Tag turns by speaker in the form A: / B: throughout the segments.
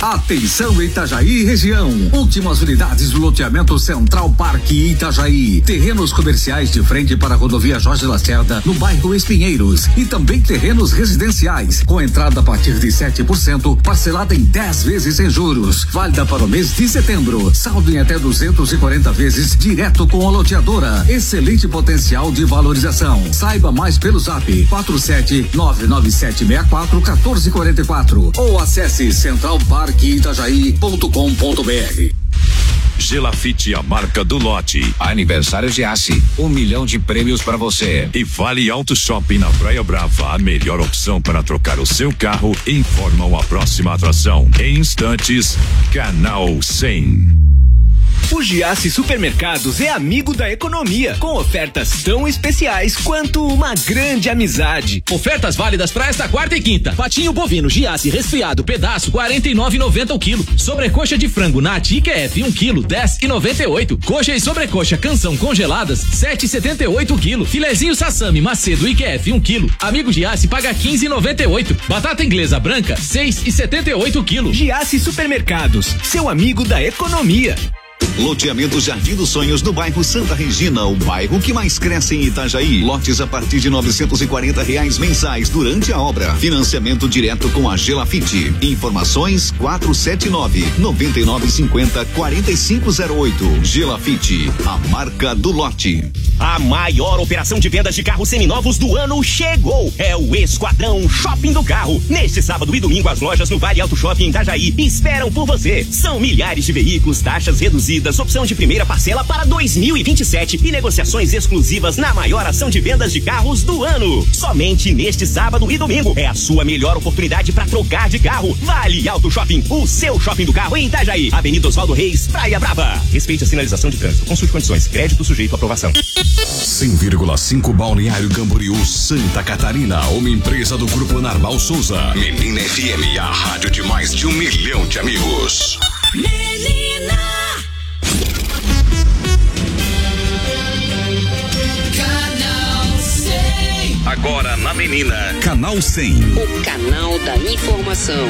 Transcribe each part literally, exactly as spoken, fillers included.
A: Atenção Itajaí região, últimas unidades do loteamento Central Parque Itajaí, terrenos comerciais de frente para a rodovia Jorge Lacerda no bairro Espinheiros e também terrenos residenciais com entrada a partir de sete por cento, parcelada em dez vezes sem juros, válida para o mês de setembro, saldo em até duzentos e quarenta vezes direto com a loteadora, excelente potencial de valorização. Saiba mais pelo zap quatro sete nove nove sete seis quatro um quatro quatro quatro ou acesse central parque itajaí ponto com ponto br.
B: Gelafite, a marca do lote.
C: Aniversário Giasse, um milhão de prêmios para você.
B: E Vale Auto Shopping na Praia Brava, a melhor opção para trocar o seu carro. Informam a próxima atração. Em instantes, Canal cem.
D: O Giasse Supermercados é amigo da economia, com ofertas tão especiais quanto uma grande amizade.
E: Ofertas válidas para esta quarta e quinta. Patinho bovino Giasse resfriado pedaço quarenta e nove e noventa o quilo. Sobrecoxa de frango Nat I Q F um quilo dez e noventa e oito. Coxa e sobrecoxa Canção congeladas sete e setenta e oito o quilo. Filezinho Sassami Macedo I Q F um quilo. Amigo Giasse paga quinze e noventa e oito. Batata inglesa branca seis e setenta e oito o quilo.
D: Giasse Supermercados, seu amigo da economia.
F: Loteamento Jardim dos Sonhos no bairro Santa Regina, o bairro que mais cresce em Itajaí. Lotes a partir de novecentos e quarenta reais mensais durante a obra. Financiamento direto com a Gelafite. Informações quatro sete nove nove nove cinco zero quatro cinco zero oito. Gelafite, a marca do lote.
G: A maior operação de vendas de carros seminovos do ano chegou. É o Esquadrão Shopping do Carro. Neste sábado e domingo as lojas no Vale Auto Shopping em Itajaí esperam por você. São milhares de veículos, taxas reduzidas, opção de primeira parcela para dois mil e vinte e sete e negociações exclusivas na maior ação de vendas de carros do ano. Somente neste sábado e domingo é a sua melhor oportunidade para trocar de carro. Vale Auto Shopping, o seu shopping do carro em Itajaí. Avenida Oswaldo Reis, Praia Brava. Respeite a sinalização de trânsito. Consulte condições. Crédito sujeito à aprovação.
B: cem vírgula cinco Balneário Camboriú, Santa Catarina, uma empresa do Grupo Narval Souza. Menina F M, a rádio de mais de um milhão de amigos.
H: Menina! Canal cem.
B: Agora na Menina, Canal cem.
I: O canal da informação.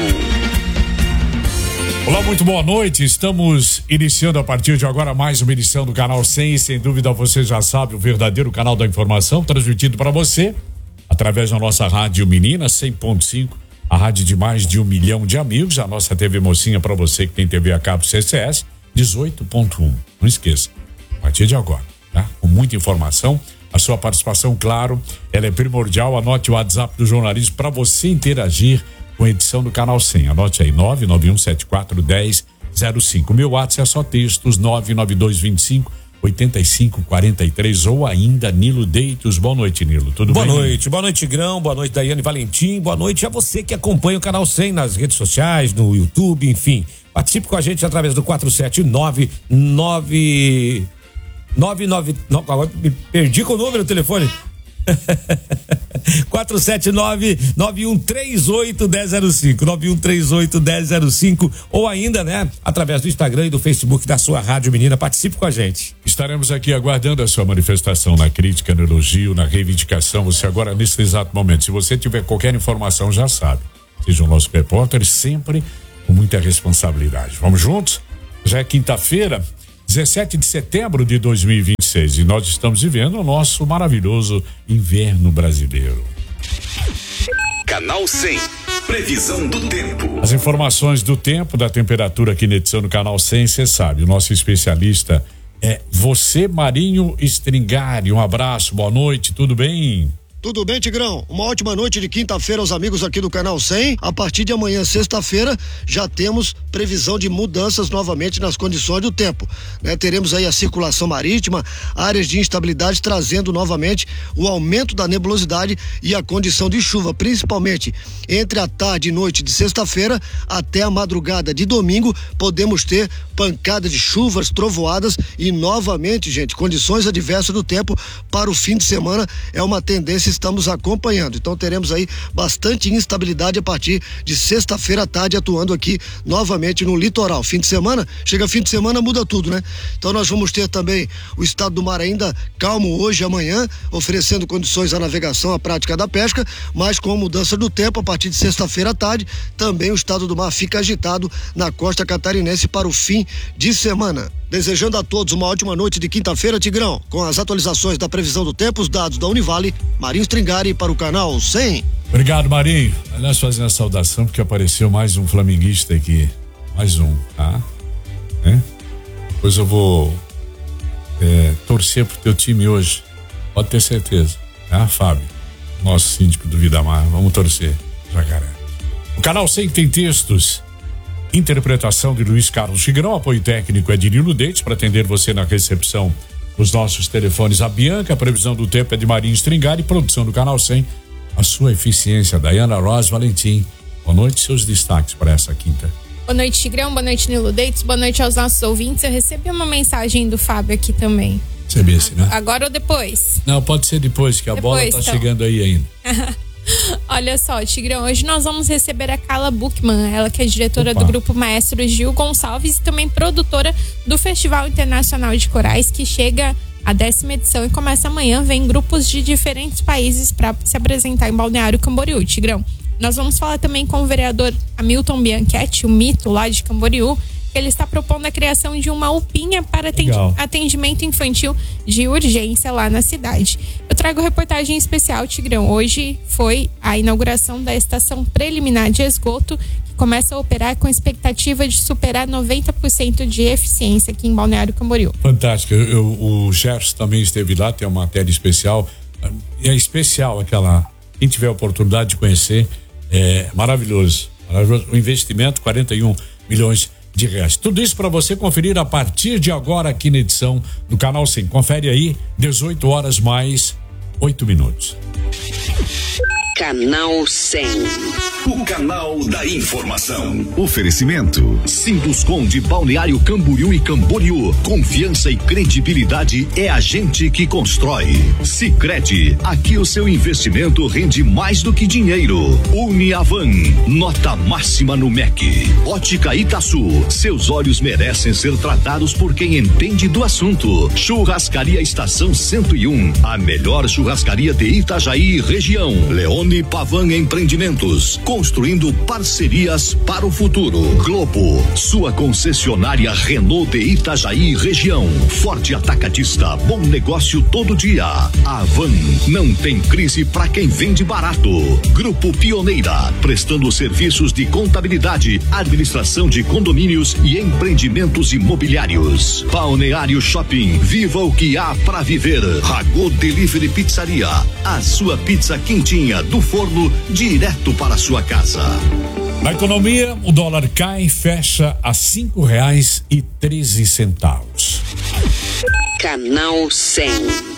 J: Olá, muito boa noite. Estamos iniciando a partir de agora mais uma edição do Canal cem. E sem dúvida você já sabe, o verdadeiro canal da informação, transmitido para você através da nossa rádio Menina cem ponto cinco, a rádio de mais de um milhão de amigos. A nossa T V Mocinha para você que tem T V a cabo C C S dezoito ponto um. Não esqueça, a partir de agora, tá? Com muita informação. A sua participação, claro, ela é primordial. Anote o WhatsApp do jornalismo para você interagir com a edição do Canal cem. Anote aí, nove nove um sete quatro um zero zero cinco. Meu WhatsApp é só textos, nove nove dois dois cinco oito cinco quatro três ou ainda Nilo Deitos. Boa noite, Nilo. Tudo
K: boa
J: bem?
K: Boa noite, boa noite, Grão, boa noite, Daiane Valentim, boa noite a você que acompanha o Canal cem nas redes sociais, no YouTube, enfim. Participe com a gente através do quatro sete nove nove nove nove nove, agora me perdi com o número do telefone. quatro sete nove nove um três oito um zero zero cinco, nove um três oito um zero zero cinco ou ainda, né, através do Instagram e do Facebook da sua Rádio Menina. Participe com a gente.
J: Estaremos aqui aguardando a sua manifestação na crítica, no elogio, na reivindicação. Você agora, nesse exato momento, se você tiver qualquer informação, já sabe, seja o nosso repórter, sempre com muita responsabilidade. Vamos juntos? Já é quinta-feira, dezessete de setembro de dois mil e vinte e seis, e nós estamos vivendo o nosso maravilhoso inverno brasileiro.
B: Canal cem, previsão do tempo.
J: As informações do tempo, da temperatura aqui na edição do Canal cem, você sabe, o nosso especialista é você, Marinho Stringari. Um abraço, boa noite, tudo bem?
L: Tudo bem, Tigrão? Uma ótima noite de quinta-feira aos amigos aqui do Canal cem. A partir de amanhã, sexta-feira, já temos previsão de mudanças novamente nas condições do tempo, né? Teremos aí a circulação marítima, áreas de instabilidade, trazendo novamente o aumento da nebulosidade e a condição de chuva, principalmente entre a tarde e noite de sexta-feira até a madrugada de domingo. Podemos ter pancada de chuvas, trovoadas e novamente, gente, condições adversas do tempo para o fim de semana. É uma tendência estamos acompanhando. Então teremos aí bastante instabilidade a partir de sexta-feira à tarde, atuando aqui novamente no litoral. Fim de semana, chega fim de semana, muda tudo, né? Então nós vamos ter também o estado do mar ainda calmo hoje e amanhã, oferecendo condições à navegação, à prática da pesca, mas com a mudança do tempo, a partir de sexta-feira à tarde, também o estado do mar fica agitado na costa catarinense para o fim de semana. Desejando a todos uma ótima noite de quinta-feira, Tigrão, com as atualizações da previsão do tempo, os dados da Univale, Marinho Stringari para o canal cem.
J: Obrigado, Marinho. Aliás, fazendo a saudação, porque apareceu mais um flamenguista aqui. Mais um, tá? É? Depois eu vou é, torcer pro teu time hoje. Pode ter certeza. Tá, Fábio? Nosso síndico do Vidamar. Vamos torcer. Jacaré. O canal cem tem textos. Interpretação de Luiz Carlos Tigrão, apoio técnico é de Nilo Dentes, para atender você na recepção dos nossos telefones. A Bianca, a previsão do tempo é de Marinho Stringari, produção do canal cem, a sua eficiência, Dayana Rosa Valentim. Boa noite, seus destaques para essa quinta.
M: Boa noite, Tigrão, boa noite, Nilo Dentes, boa noite aos nossos ouvintes. Eu recebi uma mensagem do Fábio aqui também.
J: Recebesse, né?
M: Agora ou depois?
J: Não, pode ser depois, que a
M: depois,
J: bola tá
M: então.
J: chegando aí ainda.
M: Olha só, Tigrão, hoje nós vamos receber a Carla Buchmann, ela que é diretora Opa. do Grupo Maestro Gil Gonçalves e também produtora do Festival Internacional de Corais, que chega à décima edição e começa amanhã. Vem grupos de diferentes países para se apresentar em Balneário Camboriú, Tigrão. Nós vamos falar também com o vereador Hamilton Bianchetti, o mito lá de Camboriú, que ele está propondo a criação de uma upinha para
J: Legal.
M: atendimento infantil de urgência lá na cidade. Eu trago reportagem especial, Tigrão. Hoje foi a inauguração da estação preliminar de esgoto, que começa a operar com expectativa de superar noventa por cento de eficiência aqui em Balneário Camboriú.
J: Fantástico. Eu, eu, o Gerson também esteve lá, tem uma matéria especial. É especial aquela. Quem tiver a oportunidade de conhecer, é maravilhoso. maravilhoso. O investimento, quarenta e um milhões de reais. Tudo isso para você conferir a partir de agora aqui na edição do Canal cem. Confere aí, dezoito horas mais oito minutos.
I: Canal cem.
F: O canal da informação. Oferecimento Sinduscom de Balneário Camboriú e Camboriú. Confiança e credibilidade é a gente que constrói. Sicredi, aqui o seu investimento rende mais do que dinheiro. Uniavan, nota máxima no M E C. Ótica Itaçu, seus olhos merecem ser tratados por quem entende do assunto. Churrascaria Estação cento e um, a melhor churrascaria de Itajaí e região. Leone Pavan Empreendimentos, construindo parcerias para o futuro. Globo, sua concessionária Renault de Itajaí região. Forte Atacadista, bom negócio todo dia. Avan, não tem crise para quem vende barato. Grupo Pioneira, prestando serviços de contabilidade, administração de condomínios e empreendimentos imobiliários. Balneário Shopping, viva o que há para viver. Ragô Delivery Pizzaria, a sua pizza quentinha do forno direto para sua casa.
J: Na economia, o dólar cai e fecha a cinco reais e treze centavos.
I: Canal cem.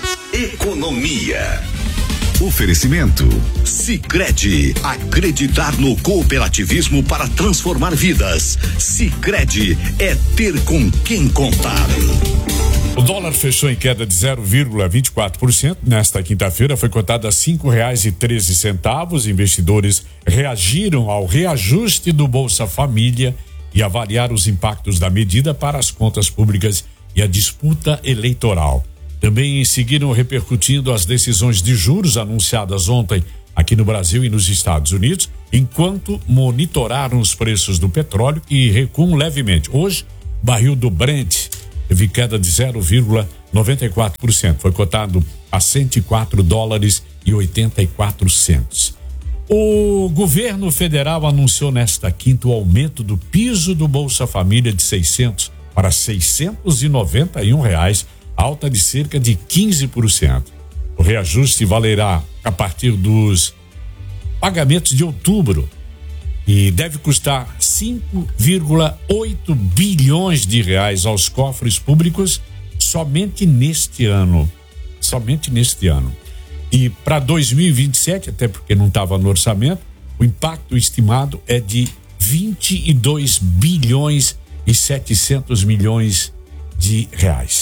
F: Economia. Oferecimento Sicredi, acreditar no cooperativismo para transformar vidas. Sicredi é ter com quem contar.
J: O dólar fechou em queda de zero vírgula vinte e quatro por cento. Nesta quinta-feira foi cotado a cinco reais e treze centavos. Investidores reagiram ao reajuste do Bolsa Família e avaliaram os impactos da medida para as contas públicas e a disputa eleitoral. Também seguiram repercutindo as decisões de juros anunciadas ontem aqui no Brasil e nos Estados Unidos, enquanto monitoraram os preços do petróleo e recuam levemente. Hoje, o barril do Brent teve queda de zero vírgula noventa e quatro por cento. Foi cotado a cento e quatro dólares e oitenta e quatro centos. O governo federal anunciou nesta quinta o aumento do piso do Bolsa Família de seiscentos para seiscentos e noventa e um reais, alta de cerca de quinze por cento. O reajuste valerá a partir dos pagamentos de outubro e deve custar cinco vírgula oito bilhões de reais aos cofres públicos somente neste ano. Somente neste ano. E para dois mil e vinte e sete, até porque não estava no orçamento, o impacto estimado é de vinte e dois bilhões e setecentos milhões de reais.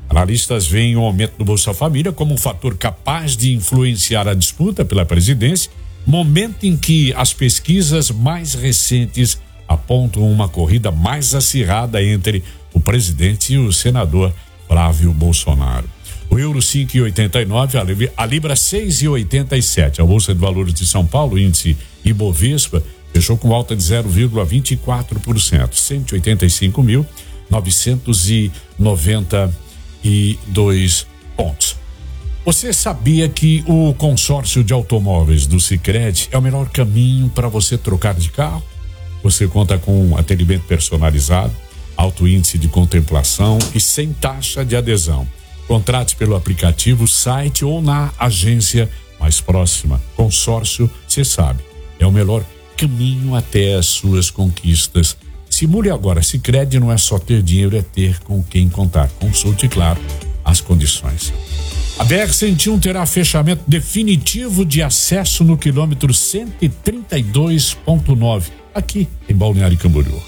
J: Analistas veem o aumento do Bolsa Família como um fator capaz de influenciar a disputa pela presidência, momento em que as pesquisas mais recentes apontam uma corrida mais acirrada entre o presidente e o senador Flávio Bolsonaro. O euro cinco e oitenta e nove, a libra seis e oitenta e sete. A Bolsa de Valores de São Paulo, o índice Ibovespa, fechou com alta de zero vírgula vinte e quatro por cento, cento e oitenta e cinco mil novecentos e noventa e dois pontos. Você sabia que o consórcio de automóveis do Sicredi é o melhor caminho para você trocar de carro? Você conta com atendimento personalizado, alto índice de contemplação e sem taxa de adesão. Contrate pelo aplicativo, site ou na agência mais próxima. Consórcio, você sabe, é o melhor caminho até as suas conquistas. Simule agora. Sicredi não é só ter dinheiro, é ter com quem contar. Consulte, claro, as condições. A B R cento e um terá fechamento definitivo de acesso no quilômetro cento e trinta e dois ponto nove, aqui em Balneário Camboriú.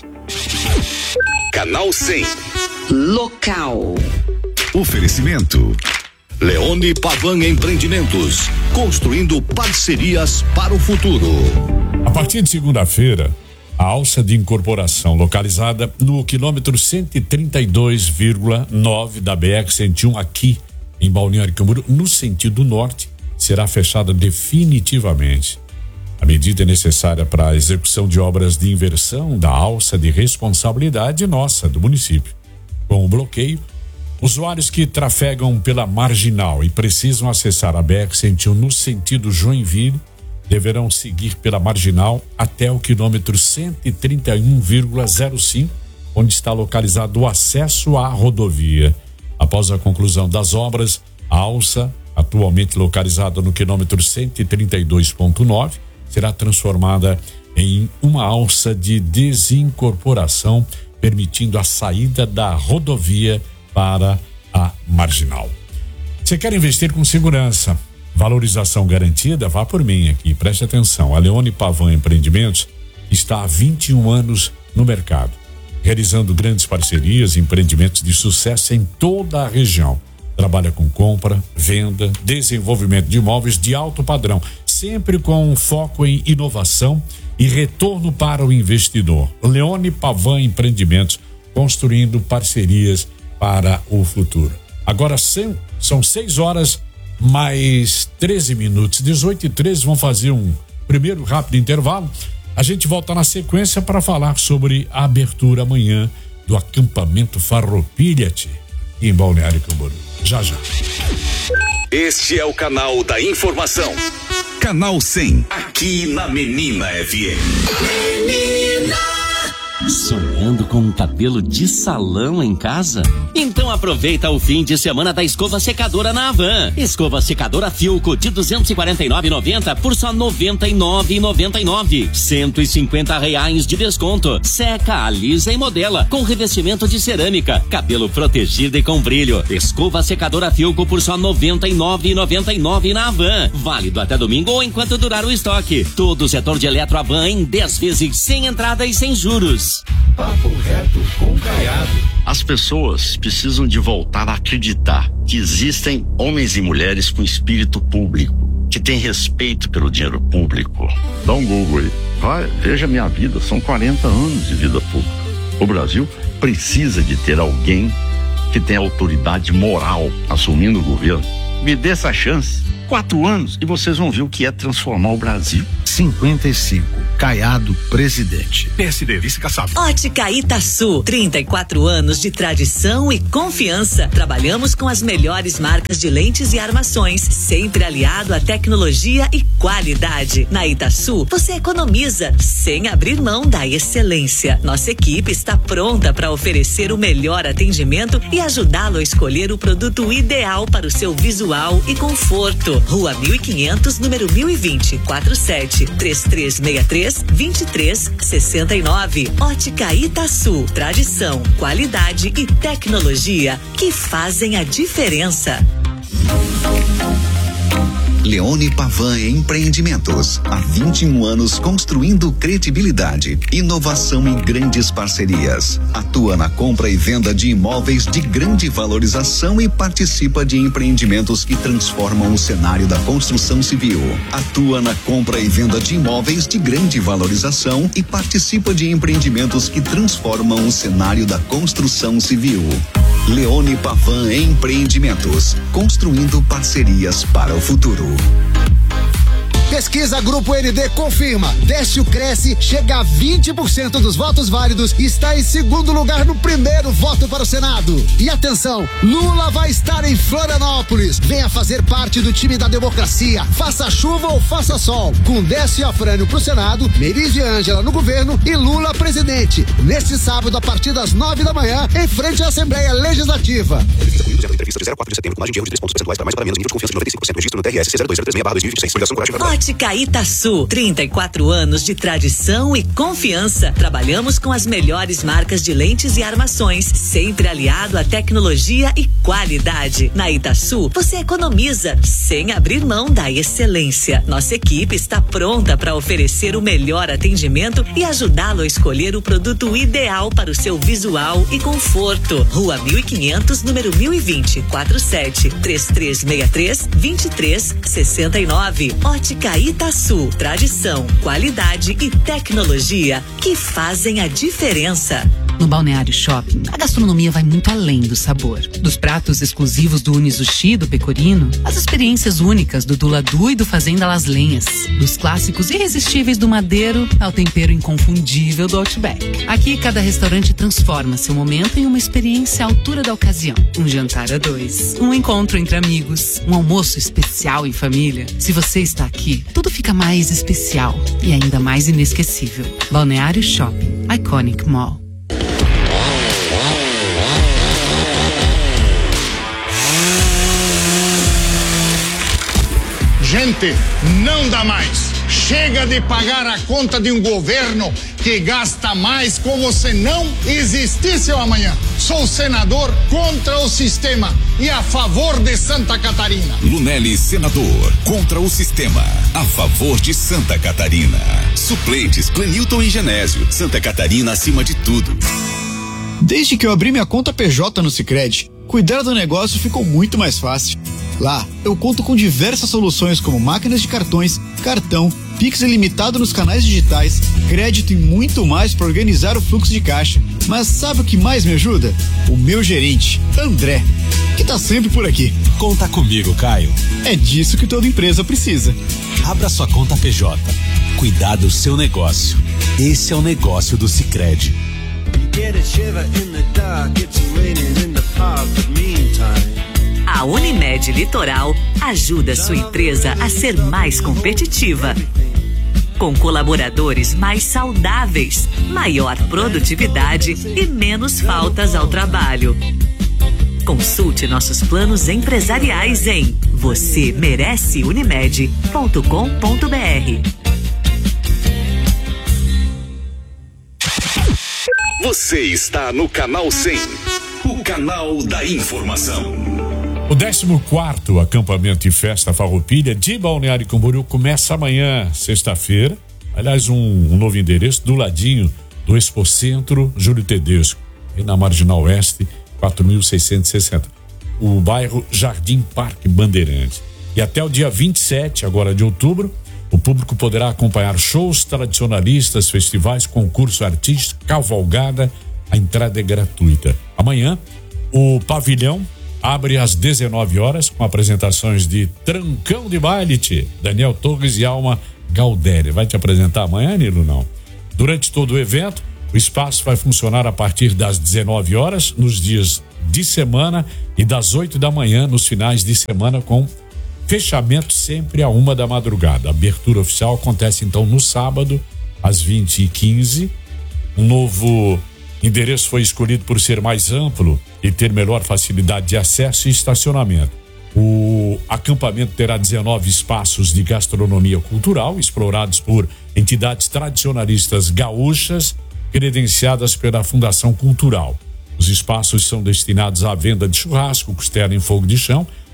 F: Canal cem.
I: Local.
F: Oferecimento. Leone Pavan Empreendimentos. Construindo parcerias para o futuro.
J: A partir de segunda-feira, a alça de incorporação localizada no quilômetro cento e trinta e dois vírgula nove da B R cento e um aqui em Balneário Camboriú, no sentido norte, será fechada definitivamente. A medida é necessária para a execução de obras de inversão da alça de responsabilidade nossa, do município. Com o bloqueio, usuários que trafegam pela marginal e precisam acessar a B R cento e um no sentido Joinville deverão seguir pela marginal até o quilômetro cento e trinta e um vírgula zero cinco, onde está localizado o acesso à rodovia. Após a conclusão das obras, a alça, atualmente localizada no quilômetro cento e trinta e dois ponto nove, será transformada em uma alça de desincorporação, permitindo a saída da rodovia para a marginal. Você quer investir com segurança, valorização garantida? Vá por mim aqui, preste atenção. A Leone Pavan Empreendimentos está há vinte e um anos no mercado, realizando grandes parcerias e empreendimentos de sucesso em toda a região. Trabalha com compra, venda, desenvolvimento de imóveis de alto padrão, sempre com um foco em inovação e retorno para o investidor. Leone Pavan Empreendimentos, construindo parcerias para o futuro. Agora são, são seis horas mais treze minutos, dezoito e treze, vão fazer um primeiro rápido intervalo. A gente volta na sequência para falar sobre a abertura amanhã do acampamento Farroupilha em Balneário Camboriú. Já, já.
F: Este é o canal da informação. Canal cem, aqui na Menina F M.
H: Menina.
N: Sonhando com um cabelo de salão em casa? Então aproveita o fim de semana da escova secadora na Havan. Escova secadora Filco de duzentos e quarenta e nove reais e noventa centavos por só noventa e nove reais e noventa e nove centavos. cento e cinquenta reais de desconto. Seca, alisa e modela com revestimento de cerâmica. Cabelo protegido e com brilho. Escova secadora Filco por só noventa e nove reais e noventa e nove centavos na Havan. Válido até domingo ou enquanto durar o estoque. Todo o setor de eletro Havan em dez vezes sem entrada e sem juros.
O: Papo reto com Caiado. As pessoas precisam de voltar a acreditar que existem homens e mulheres com espírito público, que têm respeito pelo dinheiro público. Dá um Google aí. Vai, veja minha vida, são quarenta anos de vida pública. O Brasil precisa de ter alguém que tenha autoridade moral assumindo o governo. Me dê essa chance. Quatro anos e vocês vão ver o que é transformar o Brasil.
P: cinquenta e cinco. Caiado, presidente.
F: P S D, vice-caçado.
Q: Ótica Itaçu, trinta e quatro anos de tradição e confiança. Trabalhamos com as melhores marcas de lentes e armações, sempre aliado à tecnologia e qualidade. Na Itaçu, você economiza sem abrir mão da excelência. Nossa equipe está pronta para oferecer o melhor atendimento e ajudá-lo a escolher o produto ideal para o seu visual e conforto. Rua mil e quinhentos, número mil e vinte, quarenta e sete, trinta e três sessenta e três, vinte e três sessenta e nove. Ótica Itaçu, tradição, qualidade e tecnologia que fazem a diferença.
F: Leone Pavan Empreendimentos. Há vinte e um anos construindo credibilidade, inovação e grandes parcerias. Atua na compra e venda de imóveis de grande valorização e participa de empreendimentos que transformam o cenário da construção civil. Atua na compra e venda de imóveis de grande valorização e participa de empreendimentos que transformam o cenário da construção civil. Leone Pavan Empreendimentos, construindo parcerias para o futuro.
R: Pesquisa Grupo N D confirma. Décio Cresce chega a vinte por cento dos votos válidos e está em segundo lugar no primeiro voto para o Senado. E atenção, Lula vai estar em Florianópolis. Venha fazer parte do time da democracia. Faça chuva ou faça sol. Com Décio Afrânio pro Senado, Meire de Ângela no governo e Lula presidente. Neste sábado, a partir das nove da manhã, em frente à Assembleia Legislativa.
S: Entrevista de zero quatro de setembro, com margem de erro de três pontos percentuais para mais ou para menos, nível de confiança de noventa e cinco por cento. Registro no T R S C zero dois zero três seis barra dois mil e vinte e seis. Ligação Coragem Verdade.
Q: Ótica Itaçu, trinta e quatro anos de tradição e confiança. Trabalhamos com as melhores marcas de lentes e armações, sempre aliado à tecnologia e qualidade. Na Itaçu, você economiza sem abrir mão da excelência. Nossa equipe está pronta para oferecer o melhor atendimento e ajudá-lo a escolher o produto ideal para o seu visual e conforto. Rua mil e quinhentos, número mil e vinte, quatro sete três três seis três, dois três seis nove. Ótica Itaçu, tradição, qualidade e tecnologia que fazem a diferença.
T: No Balneário Shopping, a gastronomia vai muito além do sabor. Dos pratos exclusivos do Unizushi do Pecorino, às experiências únicas do Duladu e do Fazenda Las Lenhas, dos clássicos irresistíveis do Madeiro ao tempero inconfundível do Outback. Aqui, cada restaurante transforma seu momento em uma experiência à altura da ocasião. Um jantar a dois, um encontro entre amigos, um almoço especial em família. Se você está aqui, tudo fica mais especial e ainda mais inesquecível. Balneário Shopping, Iconic Mall.
U: Gente, não dá mais. Chega de pagar a conta de um governo que gasta mais como se não existisse o amanhã. Sou senador contra o sistema e a favor de Santa Catarina.
B: Lunelli, senador, contra o sistema, a favor de Santa Catarina. Suplentes, Clenilton e Genésio. Santa Catarina acima de tudo.
V: Desde que eu abri minha conta P J no Sicredi, cuidar do negócio ficou muito mais fácil. Lá, eu conto com diversas soluções como máquinas de cartões, cartão, Pix ilimitado nos canais digitais, crédito e muito mais para organizar o fluxo de caixa. Mas sabe o que mais me ajuda? O meu gerente, André, que tá sempre por aqui.
W: Conta comigo, Caio.
V: É disso que toda empresa precisa.
W: Abra sua conta P J. Cuidar do seu negócio. Esse é o negócio do Sicredi.
Q: A Unimed Litoral ajuda sua empresa a ser mais competitiva. Com colaboradores mais saudáveis, maior produtividade e menos faltas ao trabalho. Consulte nossos planos empresariais em você merece unimed ponto com ponto br.
B: Você está no Canal cem, o canal da informação.
J: O décimo quarto acampamento e festa Farroupilha de Balneário Camboriú começa amanhã, sexta-feira. Aliás, um, um novo endereço do ladinho do Expocentro Júlio Tedesco, aí na Marginal Oeste, quatro mil seiscentos e sessenta. O bairro Jardim Parque Bandeirantes. E até o dia vinte e sete, agora de outubro, o público poderá acompanhar shows tradicionalistas, festivais, concurso artístico, cavalgada. A entrada é gratuita. Amanhã, o pavilhão abre às dezenove horas com apresentações de Trancão de Baile, Daniel Torres e Alma Galdéria. Vai te apresentar amanhã, Nilo? Não. Durante todo o evento, o espaço vai funcionar a partir das dezenove horas nos dias de semana e das oito da manhã nos finais de semana, com fechamento sempre a uma da madrugada. A abertura oficial acontece então no sábado às vinte e quinze. Um novo endereço foi escolhido por ser mais amplo e ter melhor facilidade de acesso e estacionamento. O acampamento terá dezenove espaços de gastronomia cultural explorados por entidades tradicionalistas gaúchas credenciadas pela Fundação Cultural. Os espaços são destinados à venda de churrasco, costela em fogo de chão,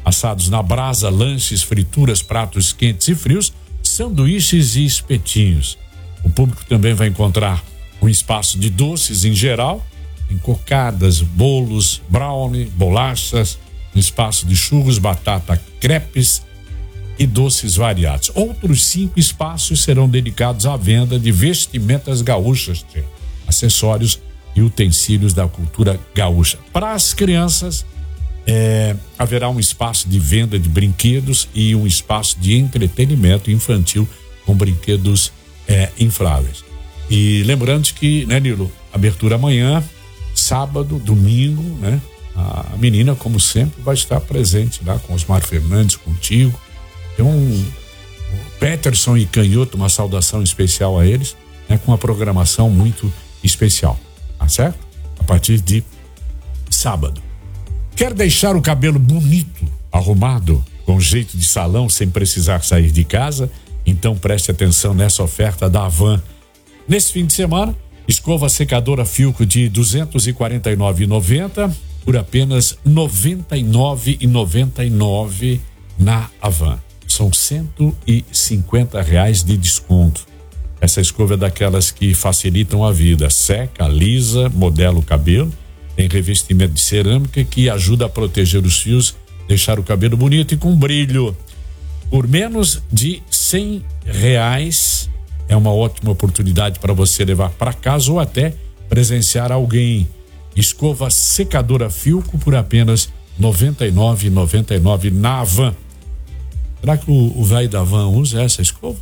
J: assados na brasa, lanches, frituras, pratos quentes e frios, sanduíches e espetinhos. O público também vai encontrar um espaço de doces em geral, em cocadas, bolos, brownie, bolachas, um espaço de churros, batata, crepes e doces variados. Outros cinco espaços serão dedicados à venda de vestimentas gaúchas, acessórios e utensílios da cultura gaúcha. Para as crianças, é, haverá um espaço de venda de brinquedos e um espaço de entretenimento infantil com brinquedos é, infláveis. E lembrando que, né, Nilo, abertura amanhã, sábado, domingo, né? A menina, como sempre, vai estar presente lá com Osmar Fernandes, contigo. Então, o Peterson e Canhoto, uma saudação especial a eles, né? Com uma programação muito especial, tá certo? A partir de sábado. Quer deixar o cabelo bonito, arrumado, com jeito de salão, sem precisar sair de casa? Então preste atenção nessa oferta da Havan. Nesse fim de semana, escova secadora Filco de duzentos e quarenta e nove reais e noventa centavos por apenas noventa e nove reais e noventa e nove centavos na Havan. São cento e cinquenta reais de desconto. Essa escova é daquelas que facilitam a vida. Seca, lisa, modela o cabelo. Tem revestimento de cerâmica que ajuda a proteger os fios, deixar o cabelo bonito e com brilho. Por menos de cem reais é uma ótima oportunidade para você levar para casa ou até presenciar alguém. Escova secadora Filco por apenas noventa e nove reais e noventa e nove centavos na Havan. Será que o velho da Havan usa essa escova?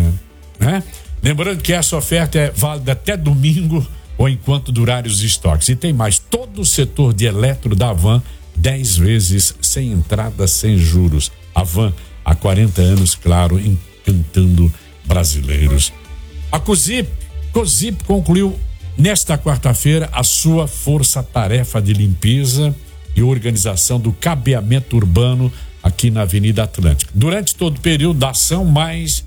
J: Né? Lembrando que essa oferta é válida até domingo ou enquanto durarem os estoques. E tem mais, todo o setor de eletro da Havan, dez vezes sem entrada, sem juros. Havan, há quarenta anos, claro, encantando brasileiros. A COSIP, COSIP concluiu nesta quarta-feira a sua força-tarefa de limpeza e organização do cabeamento urbano aqui na Avenida Atlântica. Durante todo o período da ação, mais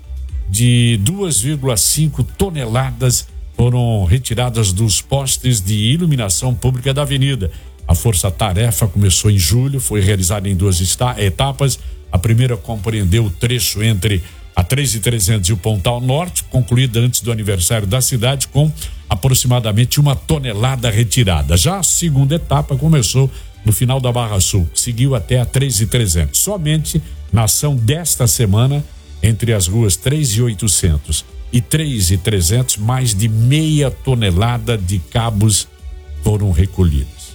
J: de duas vírgula cinco toneladas foram retiradas dos postes de iluminação pública da avenida. A força-tarefa começou em julho, foi realizada em duas etapas. A primeira compreendeu o trecho entre a três mil e trezentos e o Pontal Norte, concluída antes do aniversário da cidade, com aproximadamente uma tonelada retirada. Já a segunda etapa começou no final da Barra Sul, seguiu até a três mil e trezentos. Somente na ação desta semana, entre as ruas três mil e oitocentos e três mil e trezentos, mais de meia tonelada de cabos foram recolhidos.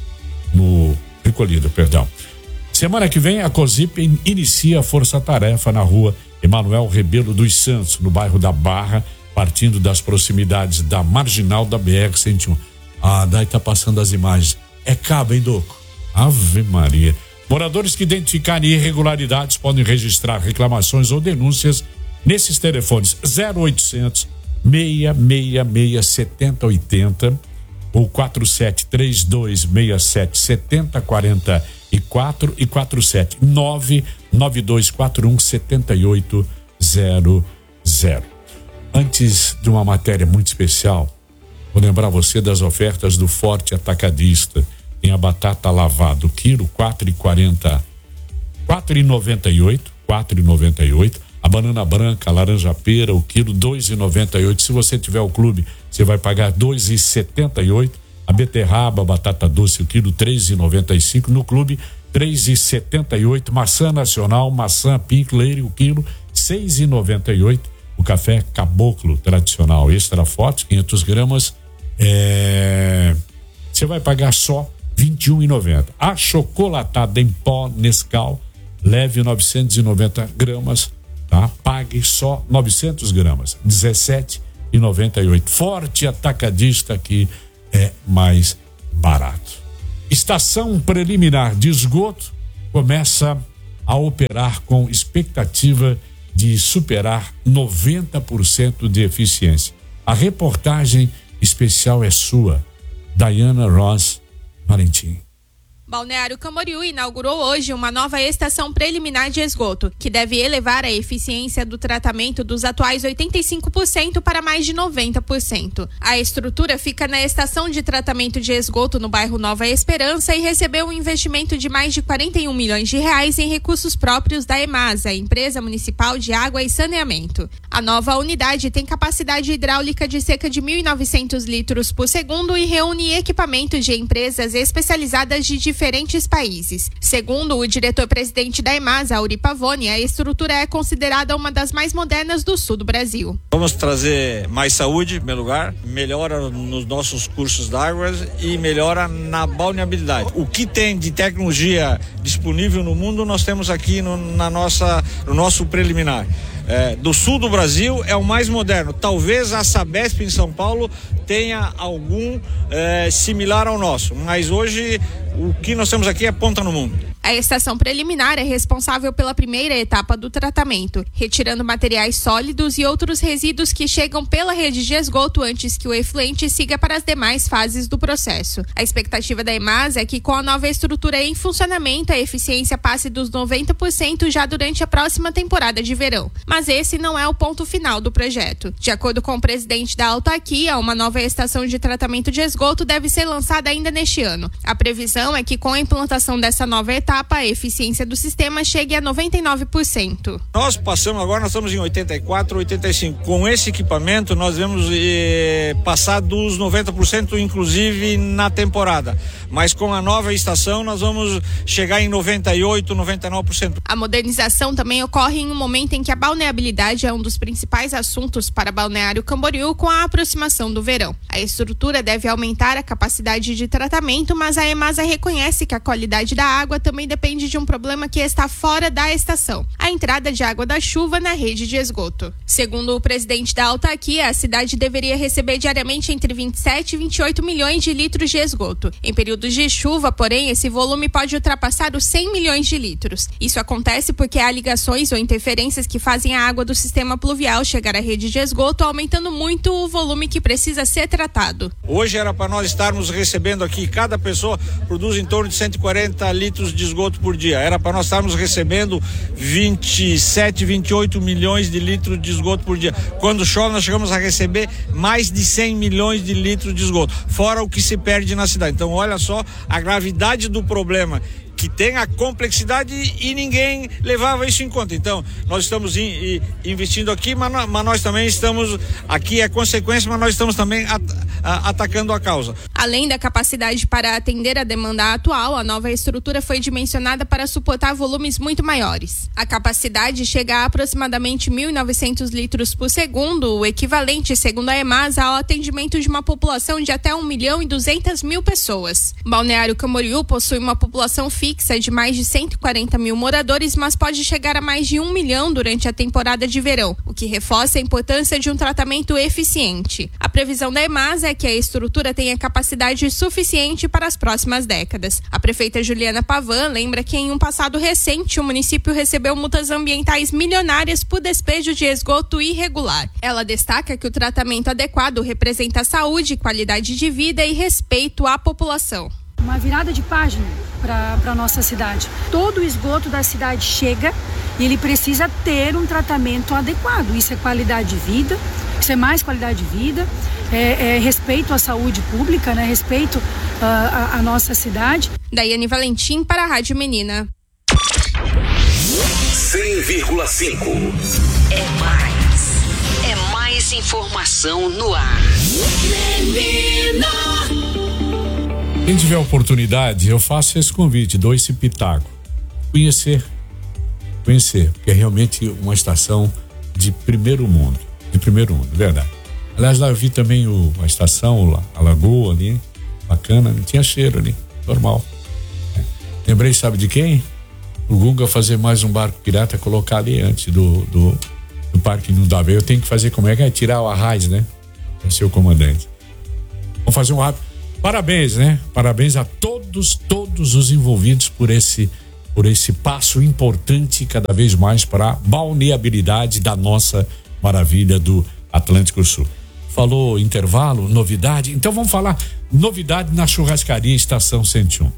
J: No recolhido, perdão. Semana que vem a COSIP inicia a força-tarefa na rua Emanuel Rebelo dos Santos, no bairro da Barra, partindo das proximidades da marginal da B R cento e um. Ah, daí tá passando as imagens. É cabo, hein, Doco? Ave Maria. Moradores que identificarem irregularidades podem registrar reclamações ou denúncias nesses telefones zero oitocentos, seis seis seis, sete zero oito zero ou quatro sete três dois seis sete sete zero quatro quatro e quatro sete nove nove dois quatro um sete oito zero zero. Antes de uma matéria muito especial, vou lembrar você das ofertas do Forte Atacadista. Tem a batata lavada, o quilo quatro reais e quarenta centavos, quatro reais e noventa e oito, quatro reais e noventa e oito. A banana branca, a laranja pera, o quilo dois reais e noventa e oito. Se você tiver o clube, você vai pagar dois reais e setenta e oito. A beterraba, a batata doce, o quilo três reais e noventa e cinco. No clube, três reais e setenta e oito. Maçã nacional, maçã Pink Lady, o quilo seis reais e noventa e oito. O café Caboclo tradicional extra forte, quinhentas gramas, é... você vai pagar só vinte e um reais e noventa centavos. A chocolatada em pó Nescau, leve novecentas e noventa gramas, tá? Pague só novecentas gramas, dezessete reais e noventa e oito. Forte Atacadista, que é mais barato. Estação preliminar de esgoto começa a operar com expectativa de superar noventa por cento de eficiência. A reportagem especial é sua, Diana Ross Valentim.
M: Balneário Camboriú inaugurou hoje uma nova estação preliminar de esgoto, que deve elevar a eficiência do tratamento dos atuais oitenta e cinco por cento para mais de noventa por cento. A estrutura fica na estação de tratamento de esgoto no bairro Nova Esperança e recebeu um investimento de mais de quarenta e um milhões de reais em recursos próprios da EMASA, Empresa Municipal de Água e Saneamento. A nova unidade tem capacidade hidráulica de cerca de mil e novecentos litros por segundo e reúne equipamentos de empresas especializadas de diferentes países. Segundo o diretor-presidente da EMASA, Auri Pavone, a estrutura é considerada uma das mais modernas do sul do Brasil.
A: Vamos trazer mais saúde, em primeiro lugar, melhora nos nossos cursos d'água e melhora na balneabilidade. O que tem de tecnologia disponível no mundo, nós temos aqui no, na nossa, no nosso preliminar. É, do sul do Brasil é o mais moderno. Talvez a Sabesp em São Paulo tenha algum é, similar ao nosso, mas hoje o que nós temos aqui é ponta no mundo.
M: A estação preliminar é responsável pela primeira etapa do tratamento, retirando materiais sólidos e outros resíduos que chegam pela rede de esgoto antes que o efluente siga para as demais fases do processo. A expectativa da EMASA é que com a nova estrutura em funcionamento, a eficiência passe dos noventa por cento já durante a próxima temporada de verão. Mas esse não é o ponto final do projeto. De acordo com o presidente da Autarquia, uma nova estação de tratamento de esgoto deve ser lançada ainda neste ano. A previsão é que com a implantação dessa nova etapa, a eficiência do sistema chegue a noventa e nove por cento.
A: Nós passamos agora, nós estamos em oitenta e quatro, oitenta e cinco. Com esse equipamento, nós vamos eh, passar dos noventa por cento, inclusive na temporada. Mas com a nova estação, nós vamos chegar em noventa e oito, noventa e nove por cento.
M: A modernização também ocorre em um momento em que a balneabilidade é um dos principais assuntos para Balneário Camboriú com a aproximação do verão. A estrutura deve aumentar a capacidade de tratamento, mas a EMASA reconhece que a qualidade da água também depende de um problema que está fora da estação: a entrada de água da chuva na rede de esgoto. Segundo o presidente da autarquia, a cidade deveria receber diariamente entre vinte e sete e vinte e oito milhões de litros de esgoto. Em períodos de chuva, porém, esse volume pode ultrapassar os cem milhões de litros. Isso acontece porque há ligações ou interferências que fazem a água do sistema pluvial chegar à rede de esgoto, aumentando muito o volume que precisa ser tratado.
A: Hoje era para nós estarmos recebendo aqui, cada pessoa produz em torno de cento e quarenta litros de esgoto por dia. Era para nós estarmos recebendo vinte e sete, vinte e oito milhões de litros de esgoto por dia. Quando chove, nós chegamos a receber mais de cem milhões de litros de esgoto, fora o que se perde na cidade. Então, olha só a gravidade do problema, que tem a complexidade e ninguém levava isso em conta. Então, nós estamos in, in, investindo aqui, mas, mas nós também estamos, aqui é consequência, mas nós estamos também at, a, atacando a causa.
M: Além da capacidade para atender a demanda atual, a nova estrutura foi dimensionada para suportar volumes muito maiores. A capacidade chega a aproximadamente mil e novecentos litros por segundo, o equivalente, segundo a EMASA, ao atendimento de uma população de até um milhão e duzentas mil pessoas. Balneário Camboriú possui uma população fixa fixa de mais de cento e quarenta mil moradores, mas pode chegar a mais de um milhão durante a temporada de verão, o que reforça a importância de um tratamento eficiente. A previsão da EMASA é que a estrutura tenha capacidade suficiente para as próximas décadas. A prefeita Juliana Pavan lembra que em um passado recente o município recebeu multas ambientais milionárias por despejo de esgoto irregular. Ela destaca que o tratamento adequado representa saúde, qualidade de vida e respeito à população.
C: Uma virada de página para a nossa cidade. Todo o esgoto da cidade chega e ele precisa ter um tratamento adequado. Isso é qualidade de vida, isso é mais qualidade de vida, é, é respeito à saúde pública, né? Respeito à uh, nossa cidade.
M: Daiane Valentim para a Rádio Menina.
B: cem vírgula cinco.
I: É mais. É mais informação no ar. Menina.
J: Quem tiver oportunidade, eu faço esse convite, dou esse pitaco. Conhecer, conhecer, porque é realmente uma estação de primeiro mundo, de primeiro mundo, verdade. Aliás, lá eu vi também o, a estação, a lagoa ali, bacana, não tinha cheiro ali, normal. É. Lembrei, sabe de quem? O Gunga fazer mais um barco pirata, colocar ali antes do, do, do Parque Inundável. Eu tenho que fazer como é que é? Tirar o arraiz, né? Para ser o comandante. Vamos fazer um rápido. Parabéns, né? Parabéns a todos, todos os envolvidos por esse, por esse passo importante cada vez mais para a balneabilidade da nossa maravilha do Atlântico Sul. Falou intervalo, novidade, então vamos falar novidade na churrascaria Estação cento e um.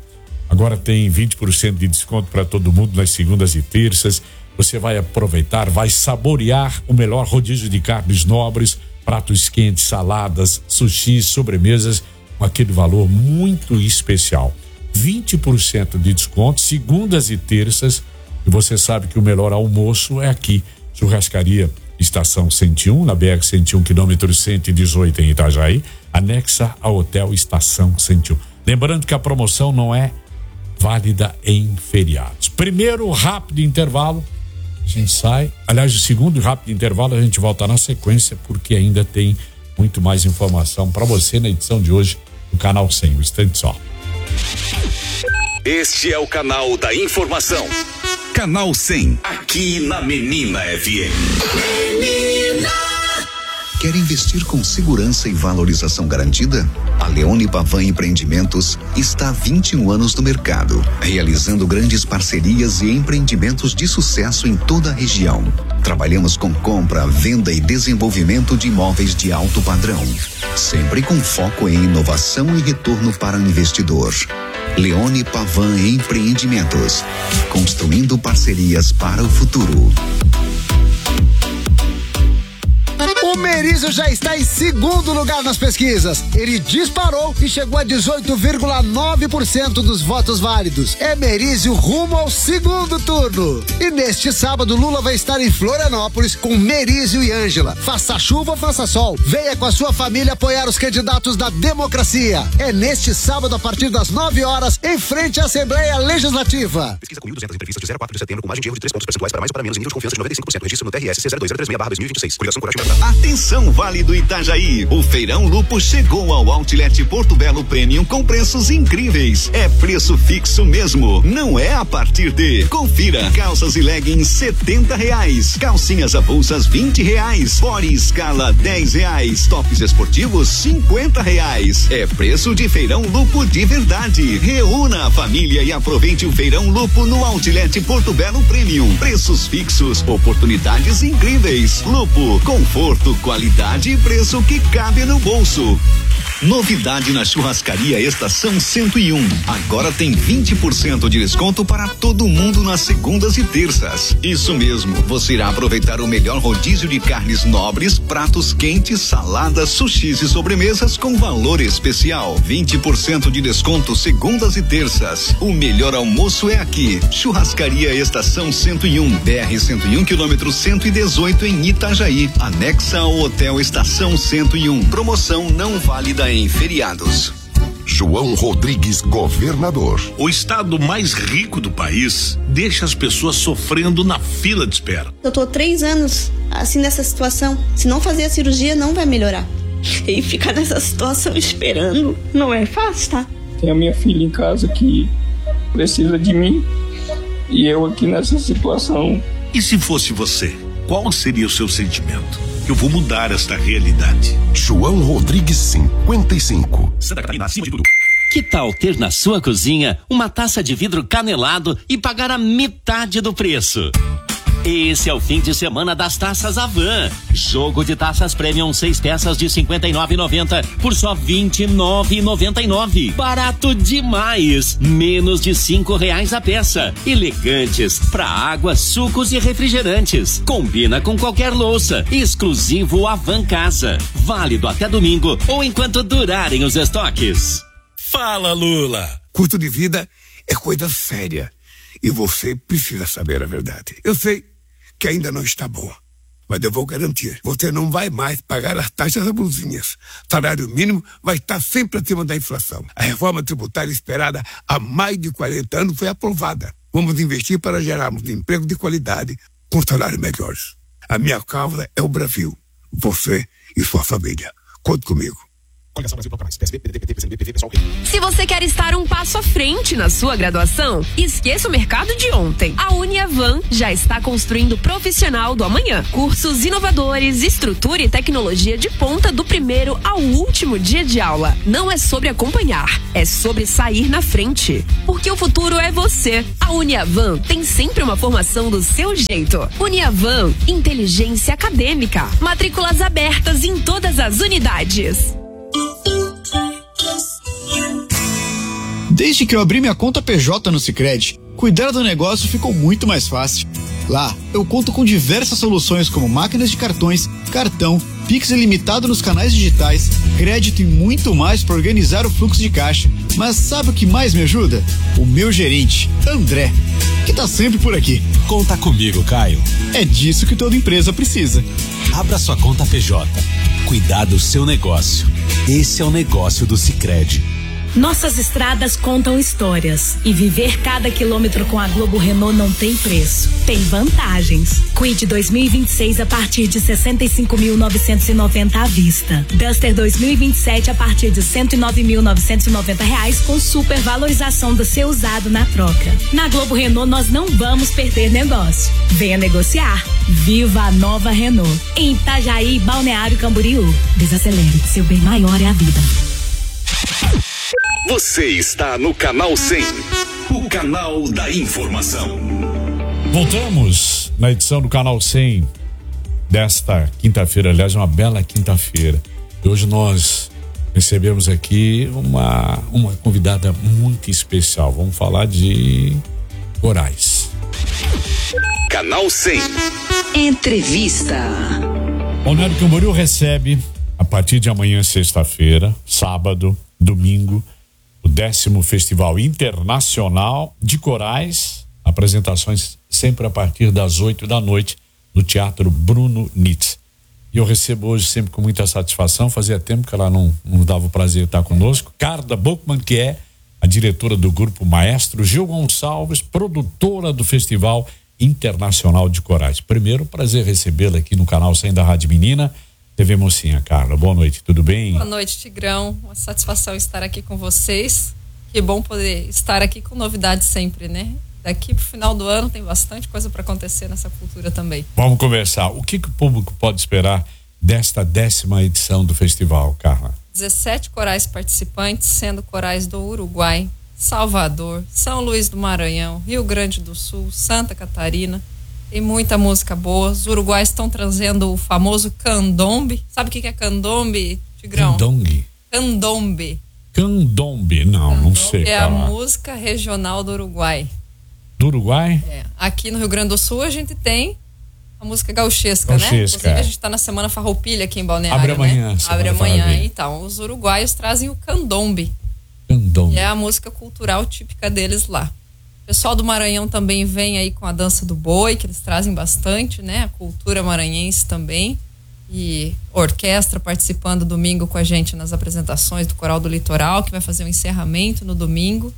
J: Agora tem vinte por cento de desconto para todo mundo nas segundas e terças. Você vai aproveitar, vai saborear o melhor rodízio de carnes nobres, pratos quentes, saladas, sushi, sobremesas, com aquele valor muito especial. vinte por cento de desconto, segundas e terças. E você sabe que o melhor almoço é aqui. Churrascaria Estação cento e um, na B R cento e um, quilômetro cento e dezoito em Itajaí, anexa ao Hotel Estação cento e um. Lembrando que a promoção não é válida em feriados. Primeiro rápido intervalo, a gente sai. Aliás, o segundo rápido intervalo a gente volta na sequência, porque ainda tem muito mais informação para você na edição de hoje do Canal cem. Um instante só.
B: Este é o canal da informação. Canal cem, aqui na Menina F M.
F: Menina! Quer investir com segurança e valorização garantida? A Leone Pavan Empreendimentos está há vinte e um anos no mercado, realizando grandes parcerias e empreendimentos de sucesso em toda a região. Trabalhamos com compra, venda e desenvolvimento de imóveis de alto padrão, sempre com foco em inovação e retorno para o investidor. Leone Pavan Empreendimentos, construindo parcerias para o futuro.
R: O Merizio já está em segundo lugar nas pesquisas. Ele disparou e chegou a dezoito vírgula nove por cento dos votos válidos. É Merizio rumo ao segundo turno. E neste sábado, Lula vai estar em Florianópolis com Merizio e Ângela. Faça chuva ou faça sol, venha com a sua família apoiar os candidatos da democracia. É neste sábado, a partir das nove horas, em frente à Assembleia Legislativa.
S: Pesquisa com mil e duzentas entrevistas de zero a quatro de setembro, com margem de erro de três pontos percentuais para mais ou para menos, em nível de confiança de noventa e cinco por cento. Registro no T R S C zero dois zero três seis barra dois mil e vinte e seis. Coligação Coragem Mercado.
F: Atenção, Vale do Itajaí. O Feirão Lupo chegou ao Outlet Porto Belo Premium com preços incríveis. É preço fixo mesmo. Não é a partir de. Confira. Calças e leggings setenta reais. Calcinhas avulsas vinte reais. Body Scala dez reais. Tops esportivos cinquenta reais. É preço de Feirão Lupo de verdade. Reúna a família e aproveite o Feirão Lupo no Outlet Porto Belo Premium. Preços fixos, oportunidades incríveis. Lupo, conforto, qualidade e preço que cabe no bolso. Novidade na churrascaria Estação cento e um. Agora tem vinte por cento de desconto para todo mundo nas segundas e terças. Isso mesmo, você irá aproveitar o melhor rodízio de carnes nobres, pratos quentes, saladas, sushis e sobremesas com valor especial. vinte por cento de desconto segundas e terças. O melhor almoço é aqui. Churrascaria Estação cento e um, B R cento e um, quilômetro cento e dezoito em Itajaí, anexa ao Hotel Estação cento e um. Promoção não válida em feriados.
B: João Rodrigues, governador.
D: O estado mais rico do país deixa as pessoas sofrendo na fila de espera.
E: Eu tô três anos assim nessa situação. Se não fazer a cirurgia, não vai melhorar. E ficar nessa situação esperando não é fácil, tá?
G: Tem a minha filha em casa que precisa de mim e eu aqui nessa situação.
D: E se fosse você, qual seria o seu sentimento? Eu vou mudar esta realidade.
B: João Rodrigues, cinquenta e cinco.
D: Santa Catarina, acima de tudo.
N: Que tal ter na sua cozinha uma taça de vidro canelado e pagar a metade do preço? Esse é o fim de semana das taças Avan. Jogo de taças Premium, seis peças de cinquenta e nove reais e noventa centavos por só vinte e nove reais e noventa e nove centavos. Barato demais! Menos de cinco reais a peça. Elegantes para água, sucos e refrigerantes. Combina com qualquer louça. Exclusivo Avan Casa. Válido até domingo ou enquanto durarem os estoques.
X: Fala, Lula! Custo de vida é coisa séria. E você precisa saber a verdade. Eu sei que ainda não está boa, mas eu vou garantir. Você não vai mais pagar as taxas abusinhas. Salário mínimo vai estar sempre acima da inflação. A reforma tributária esperada há mais de quarenta anos foi aprovada. Vamos investir para gerarmos emprego de qualidade com salários melhores. A minha causa é o Brasil. Você e sua família. Conte comigo.
Y: Se você quer estar um passo à frente na sua graduação, esqueça o mercado de ontem. A Uniavan já está construindo o profissional do amanhã. Cursos inovadores, estrutura e tecnologia de ponta do primeiro ao último dia de aula. Não é sobre acompanhar, é sobre sair na frente. Porque o futuro é você. A Uniavan tem sempre uma formação do seu jeito. Uniavan, inteligência acadêmica. Matrículas abertas em todas as unidades.
V: Desde que eu abri minha conta P J no Sicredi, cuidar do negócio ficou muito mais fácil. Lá, eu conto com diversas soluções como máquinas de cartões, cartão, Pix ilimitado nos canais digitais, crédito e muito mais para organizar o fluxo de caixa. Mas sabe o que mais me ajuda? O meu gerente, André, que tá sempre por aqui.
W: Conta comigo, Caio.
V: É disso que toda empresa precisa.
W: Abra sua conta P J. Cuidar do seu negócio. Esse é o negócio do Sicredi.
H: Nossas estradas contam histórias e viver cada quilômetro com a Globo Renault não tem preço, tem vantagens. Kwid dois mil e vinte e seis a partir de sessenta e cinco mil novecentos e noventa à vista. Duster dois mil e vinte e sete a partir de cento e nove mil novecentos e noventa reais com super valorização do seu usado na troca. Na Globo Renault nós não vamos perder negócio. Venha negociar. Viva a nova Renault. Em Itajaí, Balneário Camboriú. Desacelere, seu bem maior é a vida.
B: Você está no Canal cem, o canal da informação.
J: Voltamos na edição do Canal cem desta quinta-feira, aliás, uma bela quinta-feira. E hoje nós recebemos aqui uma, uma convidada muito especial. Vamos falar de corais.
B: Canal cem.
I: Entrevista.
J: Balneário Camboriú recebe, a partir de amanhã, sexta-feira, sábado, domingo, o décimo Festival Internacional de Corais, apresentações sempre a partir das oito da noite no Teatro Bruno Nitz. E eu recebo hoje sempre com muita satisfação, fazia tempo que ela não, não dava o prazer de estar conosco, Carla Buchmann, que é a diretora do Grupo Maestro Gil Gonçalves, produtora do Festival Internacional de Corais. Primeiro, prazer recebê-la aqui no Canal cem da Rádio Menina, T V Mocinha. Carla, boa noite, tudo bem?
K: Boa noite, Tigrão, uma satisfação estar aqui com vocês, que bom poder estar aqui com novidades sempre, né? Daqui pro final do ano tem bastante coisa para acontecer nessa cultura também.
J: Vamos conversar, o que, que o público pode esperar desta décima edição do festival, Carla?
K: dezessete corais participantes, sendo corais do Uruguai, Salvador, São Luís do Maranhão, Rio Grande do Sul, Santa Catarina. Tem muita música boa. Os uruguaios estão trazendo o famoso candombe. Sabe o que é candombe, Tigrão?
J: Candombe.
K: Candombe.
J: Candombe, não, candombe não sei.
K: É
J: cara.
K: a música regional do Uruguai.
J: Do Uruguai?
K: É. Aqui no Rio Grande do Sul a gente tem a música gauchesca,
J: gauchesca
K: né? Inclusive a gente está na Semana Farroupilha aqui em Balneário.
J: Abre amanhã.
K: Né? Abre amanhã. Então, os uruguaios trazem o candombe.
J: Candombe.
K: E é a música cultural típica deles lá. O pessoal do Maranhão também vem aí com a dança do boi, que eles trazem bastante, né? A cultura maranhense também. E orquestra participando domingo com a gente nas apresentações do Coral do Litoral, que vai fazer o encerramento no domingo.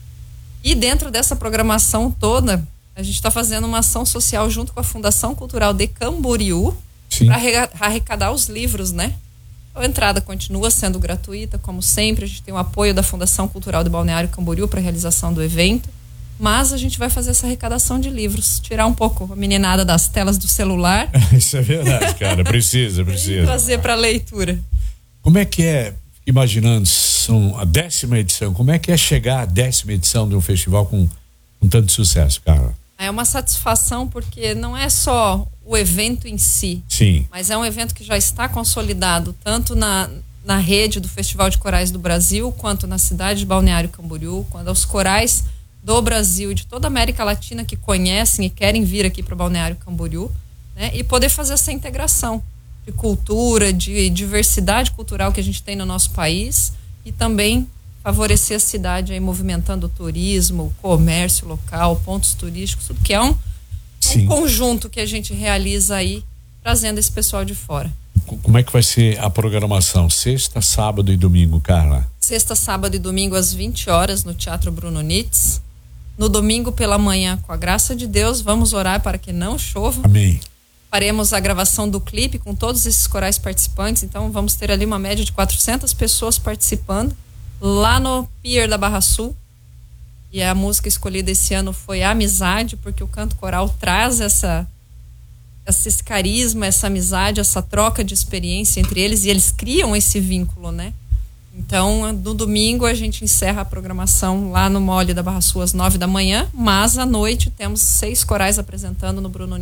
K: E dentro dessa programação toda, a gente está fazendo uma ação social junto com a Fundação Cultural de Camboriú para arrecadar os livros, né? A entrada continua sendo gratuita, como sempre. A gente tem o apoio da Fundação Cultural de Balneário Camboriú para a realização do evento. Mas a gente vai fazer essa arrecadação de livros, tirar um pouco a meninada das telas do celular.
J: Isso é verdade, cara, precisa, precisa.
K: E trazer para leitura.
J: Como é que é, imaginando, são a décima edição, como é que é chegar à décima edição de um festival com, com tanto sucesso, cara?
K: É uma satisfação porque não é só o evento em si.
J: Sim.
K: Mas é um evento que já está consolidado, tanto na, na rede do Festival de Corais do Brasil, quanto na cidade de Balneário Camboriú, quando os corais do Brasil, de toda a América Latina que conhecem e querem vir aqui para Balneário Camboriú, né? E poder fazer essa integração de cultura, de diversidade cultural que a gente tem no nosso país e também favorecer a cidade aí, movimentando o turismo, o comércio local, pontos turísticos, tudo que é um, um conjunto que a gente realiza aí, trazendo esse pessoal de fora.
J: Como é que vai ser a programação? Sexta, sábado e domingo, Carla?
K: Sexta, sábado e domingo às vinte horas no Teatro Bruno Nitz. No domingo pela manhã, com a graça de Deus, vamos orar para que não chova.
J: Amém.
K: Faremos a gravação do clipe com todos esses corais participantes, então vamos ter ali uma média de quatrocentas pessoas participando, lá no Pier da Barra Sul. E a música escolhida esse ano foi Amizade, porque o canto coral traz essa, esse carisma, essa amizade, essa troca de experiência entre eles, e eles criam esse vínculo, né? Então, no domingo a gente encerra a programação lá no Mole da Barra Sul às nove da manhã, mas à noite temos seis corais apresentando no Bruno